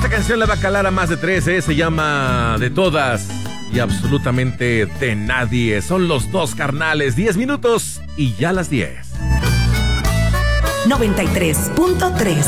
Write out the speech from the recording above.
canción le va a calar a más de 13, se llama De Todas y Absolutamente de Nadie. Son los dos carnales, 10 minutos y ya las 10. 93.3